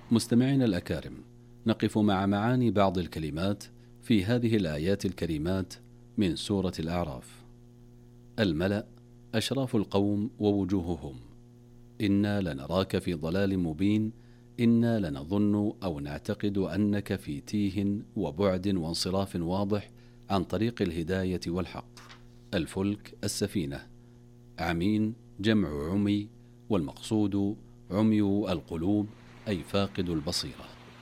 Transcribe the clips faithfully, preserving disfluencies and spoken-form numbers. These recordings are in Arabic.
مستمعينا الأكارم، نقف مع معاني بعض الكلمات في هذه الآيات الكريمات من سورة الأعراف. الملأ أشراف القوم ووجوههم: إنا لنراك في ضلال مبين، إنا لنظن أو نعتقد أنك في تيه وبعد وانصراف واضح عن طريق الهداية والحق. الفلك السفينة. عمين جمع عمي، والمقصود عمي القلوب أي فاقد البصيرة.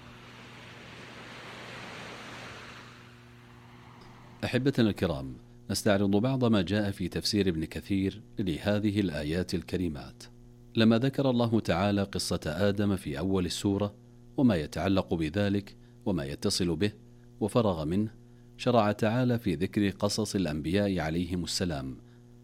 أحبتنا الكرام، نستعرض بعض ما جاء في تفسير ابن كثير لهذه الآيات الكريمات. لما ذكر الله تعالى قصة آدم في أول السورة وما يتعلق بذلك وما يتصل به وفرغ منه، شرع تعالى في ذكر قصص الأنبياء عليهم السلام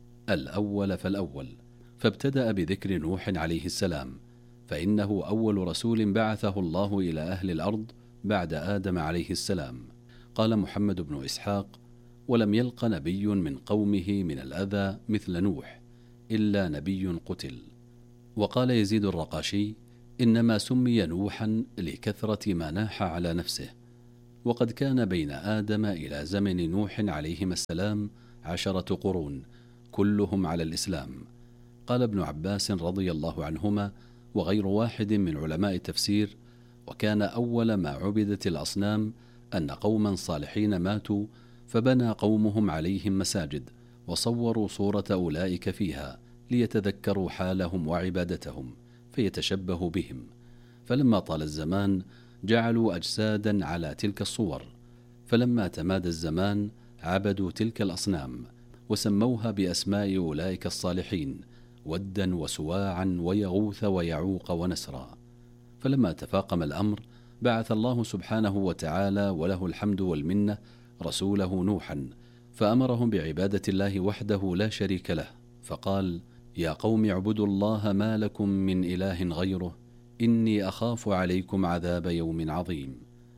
الأول فالأول، فابتدأ بذكر نوح عليه السلام، فإنه أول رسول بعثه الله إلى أهل الأرض بعد آدم عليه السلام. قال محمد بن إسحاق: ولم يلق نبي من قومه من الأذى مثل نوح إلا نبي قتل. وقال يزيد الرقاشي: إنما سمي نوحا لكثرة ما ناح على نفسه، وقد كان بين آدم إلى زمن نوح عليهما السلام عشرة قرون كلهم على الإسلام. قال ابن عباس رضي الله عنهما وغير واحد من علماء التفسير: وكان أول ما عبدت الأصنام أن قوما صالحين ماتوا فبنى قومهم عليهم مساجد وصوروا صورة أولئك فيها ليتذكروا حالهم وعبادتهم فيتشبهوا بهم، فلما طال الزمان جعلوا أجسادا على تلك الصور، فلما تمادى الزمان عبدوا تلك الأصنام وسموها بأسماء أولئك الصالحين: ودا وسواعا ويغوث ويعوق ونسرا. فلما تفاقم الأمر بعث الله سبحانه وتعالى وله الحمد والمنة رسوله نوحا، فأمرهم بعبادة الله وحده لا شريك له، فقال: يا قوم اعبدوا الله ما لكم من إله غيره إني أخاف عليكم عذاب يوم عظيم،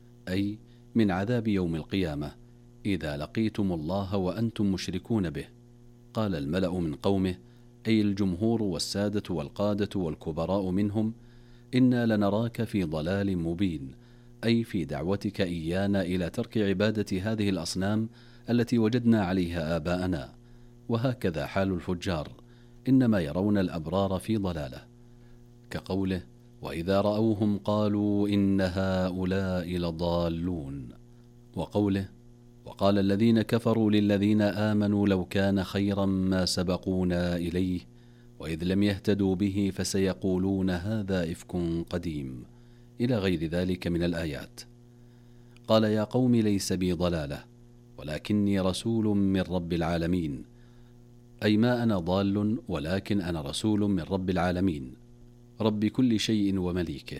أي من عذاب يوم القيامة إذا لقيتم الله وأنتم مشركون به. قال الملأ من قومه، أي الجمهور والسادة والقادة والكبراء منهم: إنا لنراك في ضلال مبين، أي في دعوتك إيانا إلى ترك عبادة هذه الأصنام التي وجدنا عليها آباءنا. وهكذا حال الفجار، إنما يرون الأبرار في ضلاله، كقوله: وإذا رأوهم قالوا إن هؤلاء لضالون. وقوله: وقال الذين كفروا للذين آمنوا لو كان خيرا ما سبقونا إليه وإذ لم يهتدوا به فسيقولون هذا إفك قديم، إلى غير ذلك من الآيات. قال: يا قوم ليس بي ضلالة ولكني رسول من رب العالمين، أي ما أنا ضال ولكن أنا رسول من رب العالمين رب كل شيء ومليكه،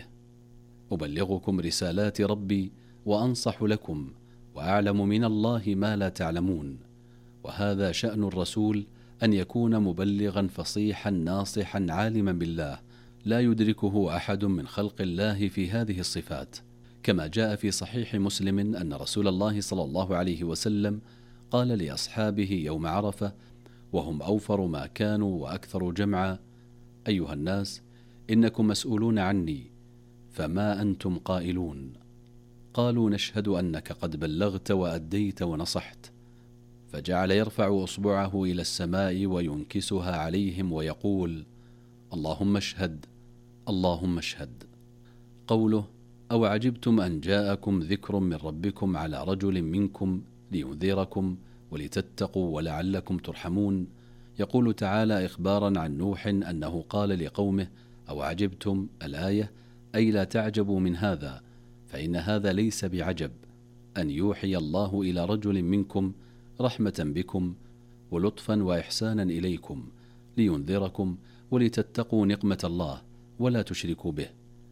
أبلغكم رسالات ربي وأنصح لكم وأعلم من الله ما لا تعلمون. وهذا شأن الرسول، أن يكون مبلغا فصيحا ناصحا عالما بالله لا يدركه أحد من خلق الله في هذه الصفات، كما جاء في صحيح مسلم أن رسول الله صلى الله عليه وسلم قال لأصحابه يوم عرفة وهم أوفر ما كانوا وأكثر جمعا: أيها الناس، إنكم مسؤولون عني، فما أنتم قائلون؟ قالوا: نشهد أنك قد بلغت وأديت ونصحت. فجعل يرفع أصبعه إلى السماء وينكسها عليهم ويقول: اللهم اشهد، اللهم اشهد. قوله: أو عجبتم أن جاءكم ذكر من ربكم على رجل منكم لينذركم ولتتقوا ولعلكم ترحمون، يقول تعالى إخبارا عن نوح أنه قال لقومه: أو عجبتم، الآية، أي لا تعجبوا من هذا، فإن هذا ليس بعجب، أن يوحي الله إلى رجل منكم رحمة بكم ولطفا وإحسانا إليكم لينذركم ولتتقوا نقمة الله ولا تشركوا به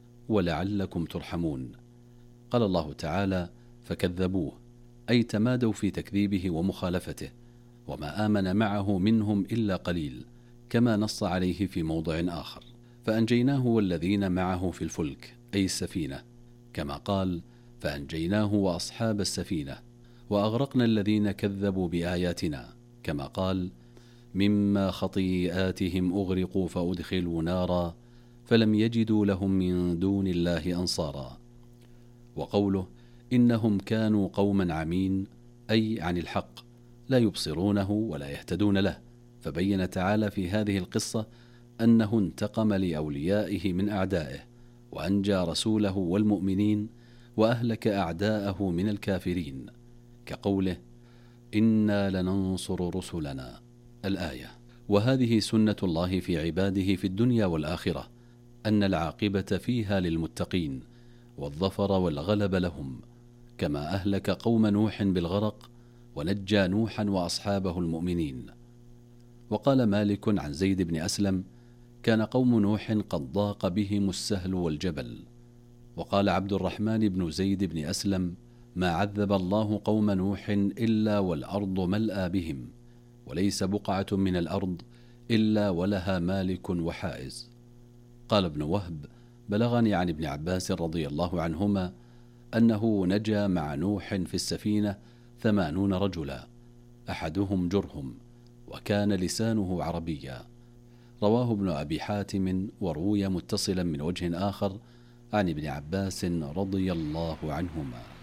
ولعلكم ترحمون. قال الله تعالى: فكذبوه، أي تمادوا في تكذيبه ومخالفته، وما آمن معه منهم إلا قليل، كما نص عليه في موضع آخر: فأنجيناه والذين معه في الفلك، أي السفينة، كما قال: فأنجيناه وأصحاب السفينة وأغرقنا الذين كذبوا بآياتنا، كما قال: مما خطيئاتهم أغرقوا فأدخلوا نارا فلم يجدوا لهم من دون الله أنصارا. وقوله إنهم كانوا قوما عمين، أي عن الحق لا يبصرونه ولا يهتدون له. فبين تعالى في هذه القصة أنه انتقم لأوليائه من أعدائه، وأنجى رسوله والمؤمنين، وأهلك أعداءه من الكافرين، كقوله إنا لننصر رسلنا الآية. وهذه سنة الله في عباده في الدنيا والآخرة، أن العاقبة فيها للمتقين والظفر والغلب لهم، كما أهلك قوم نوح بالغرق ونجى نوحا وأصحابه المؤمنين. وقال مالك عن زيد بن أسلم كان قوم نوح قد ضاق بهم السهل والجبل. وقال عبد الرحمن بن زيد بن أسلم ما عذب الله قوم نوح إلا والأرض ملأى بهم، وليس بقعة من الأرض إلا ولها مالك وحائز. قال ابن وهب بلغني عن ابن عباس رضي الله عنهما أنه نجا مع نوح في السفينة ثمانون رجلا، أحدهم جرهم، وكان لسانه عربيا. رواه ابن أبي حاتم، وروي متصلا من وجه آخر عن ابن عباس رضي الله عنهما.